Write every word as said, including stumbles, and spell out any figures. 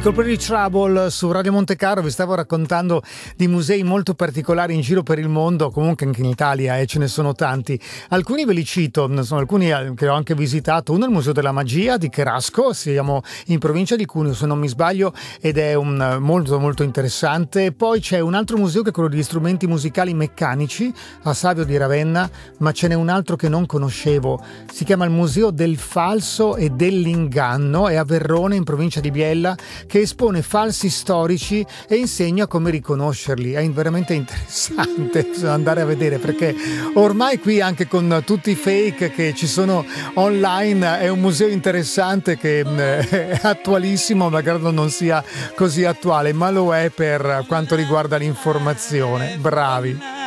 Pretty Trouble su Radio Monte Carlo. Vi stavo raccontando di musei molto particolari in giro per il mondo, comunque anche in Italia, e eh, ce ne sono tanti. Alcuni ve li cito, sono alcuni che ho anche visitato. Uno è il Museo della Magia di Cherasco, siamo in provincia di Cuneo se non mi sbaglio, ed è un molto molto interessante. Poi c'è un altro museo che è quello degli strumenti musicali meccanici a Savio di Ravenna, ma ce n'è un altro che non conoscevo, si chiama il Museo del Falso e dell'Inganno, è a Verrone in provincia di Biella, che espone falsi storici e insegna come riconoscerli. È veramente interessante, bisogna andare a vedere, perché ormai qui anche con tutti i fake che ci sono online è un museo interessante che è attualissimo, magari non sia così attuale, ma lo è per quanto riguarda l'informazione. Bravi.